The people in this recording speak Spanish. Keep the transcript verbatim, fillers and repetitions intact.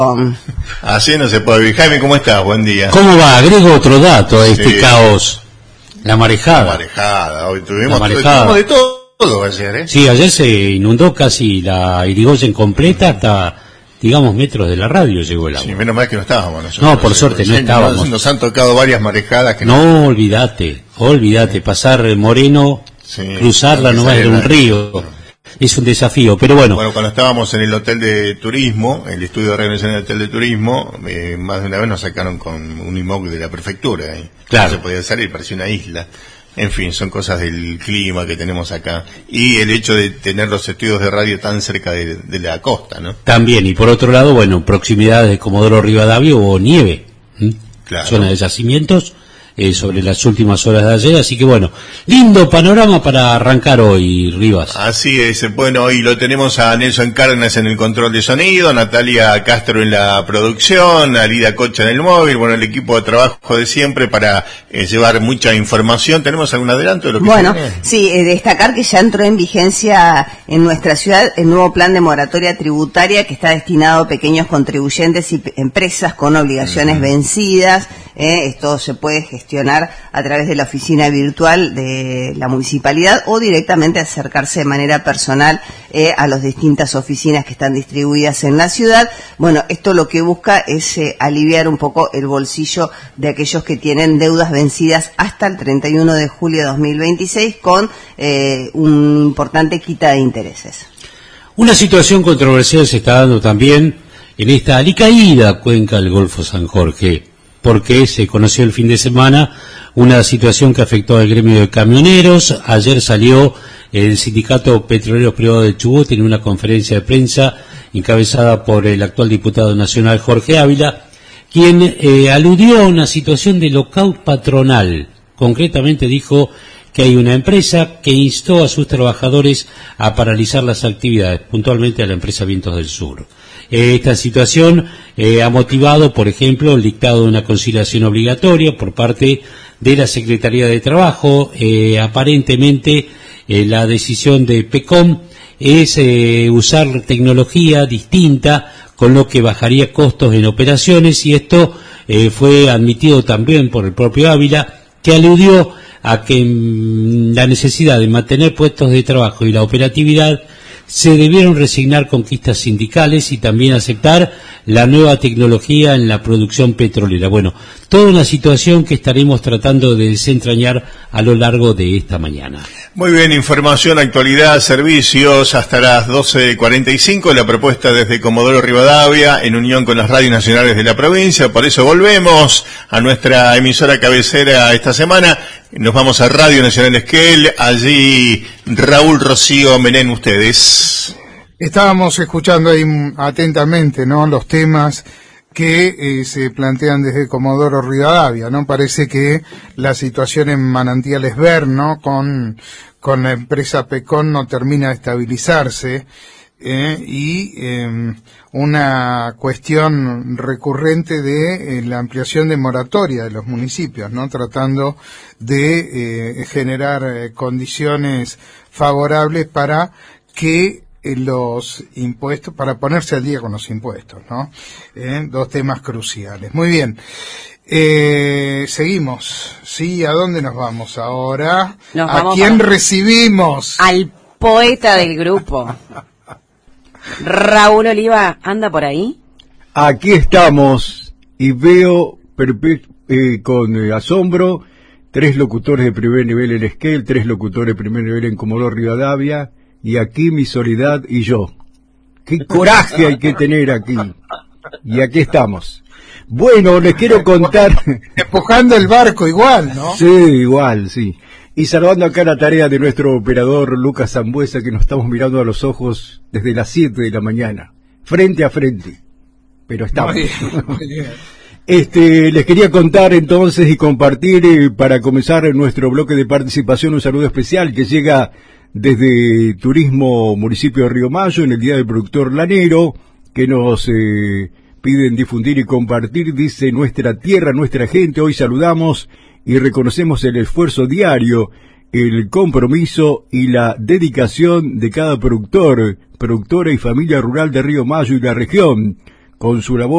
Así no se puede vivir. Jaime, ¿cómo estás? Buen día. ¿Cómo va? Agrego otro dato a este Sí. caos. La marejada. La marejada. Hoy tuvimos, La marejada. tuvimos de todo, todo ayer, ¿eh? Sí, ayer se inundó casi la Irigoyen completa hasta, digamos, metros de la radio llegó el agua. Sí, menos mal que no estábamos nosotros. No, por suerte no Sí, estábamos. Nos, nos han tocado varias marejadas que No, olvídate, olvídate, pasar Moreno, Sí, cruzarla no nomás sale de un nada. río. Es un desafío, pero bueno. Bueno, cuando estábamos en el hotel de turismo, el estudio de organización del hotel de turismo, eh, más de una vez nos sacaron con un I M O C de la prefectura. ¿eh? Claro. No se podía salir, parecía una isla. En fin, son cosas del clima que tenemos acá. Y el hecho de tener los estudios de radio tan cerca de, de la costa, ¿no? También, y por otro lado, bueno, proximidades de Comodoro Rivadavia hubo nieve. ¿m? Claro. Zona de yacimientos eh, sobre las últimas horas de ayer, así que bueno, lindo panorama para arrancar hoy, Rivas. Así es, bueno, y lo tenemos a Nelson Cárdenas en el control de sonido, Natalia Castro en la producción, Alida Cocha en el móvil, bueno, el equipo de trabajo de siempre para eh, llevar mucha información. ¿Tenemos algún adelanto de lo que Bueno, se viene? sí, eh, destacar que ya entró en vigencia en nuestra ciudad el nuevo plan de moratoria tributaria que está destinado a pequeños contribuyentes y p- empresas con obligaciones uh-huh. vencidas. Eh, esto se puede gestionar a través de la oficina virtual de la municipalidad o directamente acercarse de manera personal eh, a las distintas oficinas que están distribuidas en la ciudad. Bueno, esto lo que busca es eh, aliviar un poco el bolsillo de aquellos que tienen deudas vencidas hasta el treinta y uno de julio de dos mil veintiséis con eh, una importante quita de intereses. Una situación controversial se está dando también en esta alicaída cuenca del Golfo San Jorge, porque se conoció el fin de semana una situación que afectó al gremio de camioneros. Ayer salió el Sindicato Petroleros Privados de Chubut en una conferencia de prensa encabezada por el actual diputado nacional Jorge Ávila, quien eh, aludió a una situación de lockout patronal. Concretamente dijo que hay una empresa que instó a sus trabajadores a paralizar las actividades, puntualmente a la empresa Vientos del Sur. Esta situación eh, ha motivado, por ejemplo, el dictado de una conciliación obligatoria por parte de la Secretaría de Trabajo. Eh, aparentemente, eh, la decisión de PECOM es eh, usar tecnología distinta, con lo que bajaría costos en operaciones, y esto eh, fue admitido también por el propio Ávila, que aludió a que mmm, la necesidad de mantener puestos de trabajo y la operatividad se debieron resignar conquistas sindicales y también aceptar la nueva tecnología en la producción petrolera. Bueno, toda una situación que estaremos tratando de desentrañar a lo largo de esta mañana. Muy bien, información, actualidad, servicios, hasta las doce cuarenta y cinco, la propuesta desde Comodoro Rivadavia, en unión con las radios nacionales de la provincia. Por eso volvemos a nuestra emisora cabecera esta semana. Nos vamos a Radio Nacional Esquel, allí Raúl, Rocío, Menén, ustedes. Estábamos escuchando ahí atentamente, ¿no?, los temas que eh, se plantean desde Comodoro Rivadavia, ¿no? Parece que la situación en Manantiales Ver, ¿no?, con, con la empresa PECOM no termina de estabilizarse, eh, y eh, una cuestión recurrente de eh, la ampliación de moratoria de los municipios, ¿no?, tratando de eh, generar eh, condiciones favorables para que los impuestos, para ponerse al día con los impuestos, ¿no? Eh, dos temas cruciales. Muy bien. Eh, seguimos. Sí, ¿a dónde nos vamos ahora? Nos ¿A vamos quién a... recibimos? Al poeta del grupo. Raúl Oliva, ¿anda por ahí? Aquí estamos y veo perpe- eh, con eh, asombro tres locutores de primer nivel en Esquel, tres locutores de primer nivel en Comodoro Rivadavia, y aquí mi Soledad y yo. ¡Qué coraje hay que tener aquí! Y aquí estamos. Bueno, les quiero contar... Empujando el barco igual, ¿no? Sí, igual, sí. Y salvando acá la tarea de nuestro operador Lucas Zambuesa, que nos estamos mirando a los ojos desde las siete de la mañana, frente a frente. Pero estamos. Muy bien, muy bien. Este, les quería contar entonces y compartir, eh, para comenzar nuestro bloque de participación, un saludo especial que llega desde Turismo Municipio de Río Mayo, en el Día del Productor Lanero, que nos eh, piden difundir y compartir. Dice: nuestra tierra, nuestra gente, hoy saludamos y reconocemos el esfuerzo diario, el compromiso y la dedicación de cada productor, productora y familia rural de Río Mayo y la región, con su labor